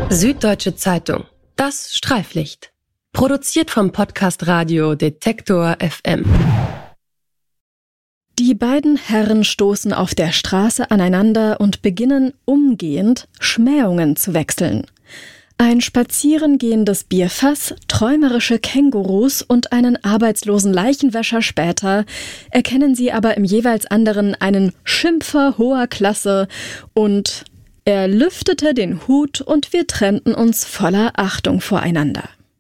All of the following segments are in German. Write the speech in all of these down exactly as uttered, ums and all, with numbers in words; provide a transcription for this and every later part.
Süddeutsche Zeitung. Das Streiflicht. Produziert vom Podcast Radio Detektor F M. Die beiden Herren stoßen auf der Straße aneinander und beginnen umgehend Schmähungen zu wechseln. Ein spazierengehendes Bierfass, träumerische Kängurus und einen arbeitslosen Leichenwäscher später erkennen sie aber im jeweils anderen einen Schimpfer hoher Klasse und er lüftete den Hut und wir trennten uns voller Achtung voreinander.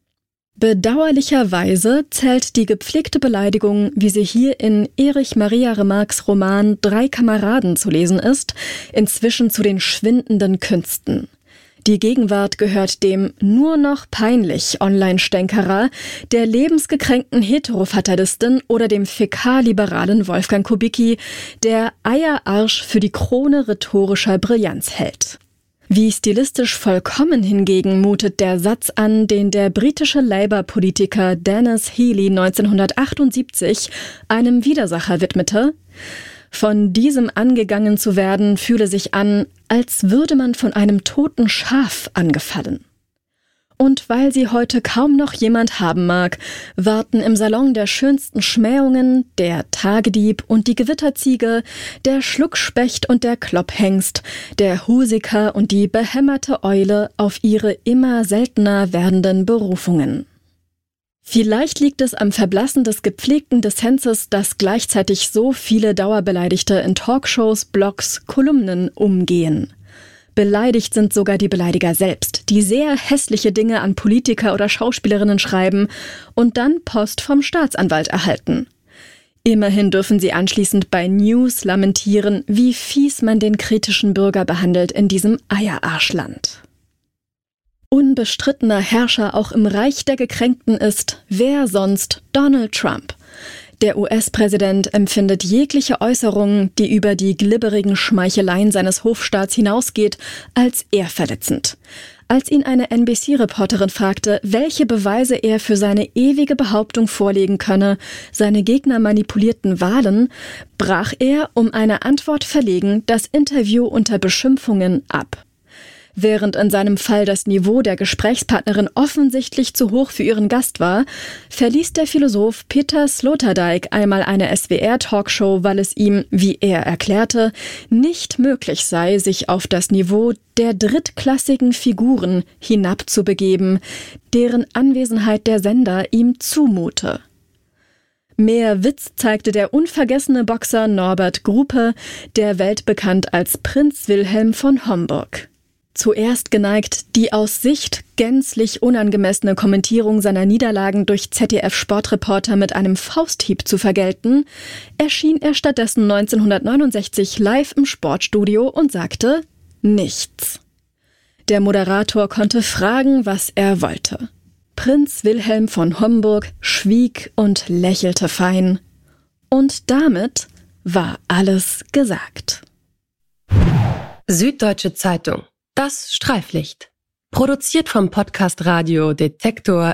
Bedauerlicherweise zählt die gepflegte Beleidigung, wie sie hier in Erich Maria Remarques Roman Drei Kameraden zu lesen ist, inzwischen zu den schwindenden Künsten. Die Gegenwart gehört dem nur noch peinlich Online-Stänkerer, der lebensgekränkten Heterofatalistin oder dem fäkalliberalen Wolfgang Kubicki, der Eierarsch für die Krone rhetorischer Brillanz hält. Wie stilistisch vollkommen hingegen mutet der Satz an, den der britische Labour-Politiker Denis Healey neunzehnhundertachtundsiebzig einem Widersacher widmete: Von diesem angegangen zu werden, fühle sich an, als würde man von einem toten Schaf angefallen. Und weil sie heute kaum noch jemand haben mag, warten im Salon der schönsten Schmähungen der Tagedieb und die Gewitterziege, der Schluckspecht und der Klopphengst, der Husiker und die behämmerte Eule auf ihre immer seltener werdenden Berufungen. Vielleicht liegt es am Verblassen des gepflegten Dissenses, dass gleichzeitig so viele Dauerbeleidigte in Talkshows, Blogs, Kolumnen umgehen. Beleidigt sind sogar die Beleidiger selbst, die sehr hässliche Dinge an Politiker oder Schauspielerinnen schreiben und dann Post vom Staatsanwalt erhalten. Immerhin dürfen sie anschließend bei News lamentieren, wie fies man den kritischen Bürger behandelt in diesem Eierarschland. Unbestrittener Herrscher auch im Reich der Gekränkten ist, wer sonst, Donald Trump. Der U S-Präsident empfindet jegliche Äußerung, die über die glibberigen Schmeicheleien seines Hofstaats hinausgeht, als ehrverletzend. Als ihn eine N B C-Reporterin fragte, welche Beweise er für seine ewige Behauptung vorlegen könne, seine Gegner manipulierten Wahlen, brach er, um eine Antwort verlegen, das Interview unter Beschimpfungen ab. Während in seinem Fall das Niveau der Gesprächspartnerin offensichtlich zu hoch für ihren Gast war, verließ der Philosoph Peter Sloterdijk einmal eine S W R-Talkshow, weil es ihm, wie er erklärte, nicht möglich sei, sich auf das Niveau der drittklassigen Figuren hinabzubegeben, deren Anwesenheit der Sender ihm zumute. Mehr Witz zeigte der unvergessene Boxer Norbert Grupe, der weltbekannt als Prinz Wilhelm von Homburg. Zuerst geneigt, die aus Sicht gänzlich unangemessene Kommentierung seiner Niederlagen durch Z D F-Sportreporter mit einem Fausthieb zu vergelten, erschien er stattdessen neunzehnhundertneunundsechzig live im Sportstudio und sagte nichts. Der Moderator konnte fragen, was er wollte. Prinz Wilhelm von Homburg schwieg und lächelte fein. Und damit war alles gesagt. Süddeutsche Zeitung. Das Streiflicht. Produziert vom Podcast Radio Detektor